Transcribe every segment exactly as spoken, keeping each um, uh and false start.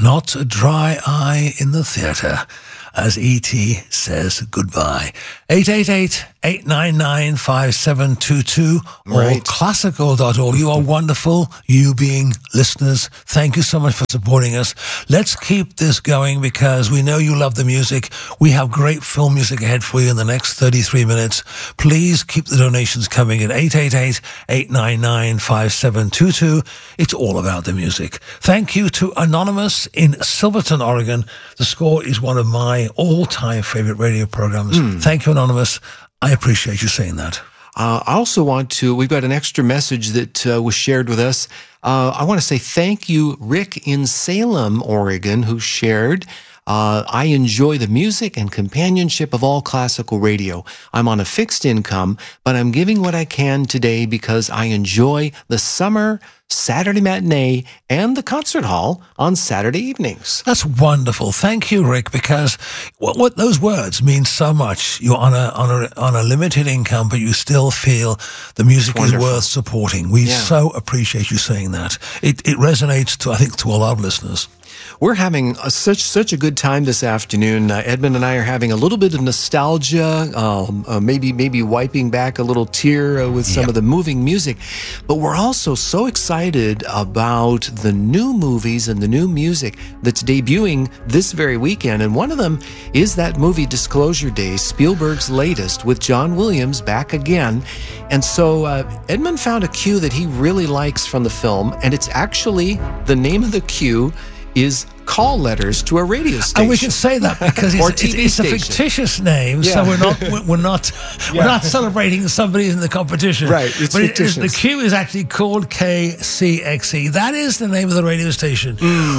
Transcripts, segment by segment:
not a dry eye in the theatre as E T says goodbye. eight eight eight, eight nine nine, five seven two two or Right. classical dot org. You are wonderful, you being listeners. Thank you so much for supporting us. Let's keep this going because we know you love the music. We have great film music ahead for you in the next thirty-three minutes. Please keep the donations coming at eight eight eight, eight nine nine, five seven two two. It's all about the music. Thank you to Anonymous in Silverton, Oregon. The Score is one of my all-time favorite radio programs. Mm. Thank you, Anonymous. I appreciate you saying that. Uh, I also want to, we've got an extra message that uh, was shared with us. Uh, I want to say thank you, Rick in Salem, Oregon, who shared, uh, I enjoy the music and companionship of all classical radio. I'm on a fixed income, but I'm giving what I can today because I enjoy the summer Saturday matinee and the concert hall on Saturday evenings. That's wonderful. Thank you, Rick, because what, what those words mean so much. You're on a on a on a limited income, but you still feel the music is worth supporting. We Yeah. so appreciate you saying that. It it resonates to I think to a lot of listeners. We're having a, such such a good time this afternoon. Uh, Edmund and I are having a little bit of nostalgia, um, uh, maybe maybe wiping back a little tear uh, with some Yep. of the moving music. But we're also so excited about the new movies and the new music that's debuting this very weekend. And one of them is that movie Disclosure Day, Spielberg's latest, with John Williams back again. And so uh, Edmund found a cue that he really likes from the film, and it's actually, the name of the cue is Call Letters to a Radio Station. And we can say that because Or it's, T V it's, it's a station. fictitious name, so Yeah. we're not we're we're not we're not celebrating somebody in the competition. Right, it's but it is, fictitious. the Q is actually called K C X E. That is the name of the radio station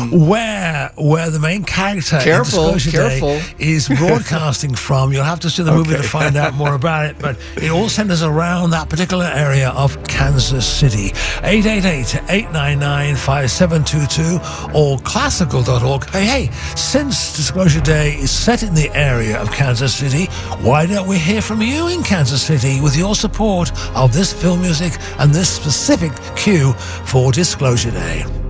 where where the main character Careful, in Disclosure careful. Day is broadcasting from. You'll have to see the movie Okay. to find out more about it, but it all centers around that particular area of Kansas City. eight eight eight, eight nine nine, five seven two two or classical dot org. Hey, hey, since Disclosure Day is set in the area of Kansas City, why don't we hear from you in Kansas City with your support of this film music and this specific cue for Disclosure Day?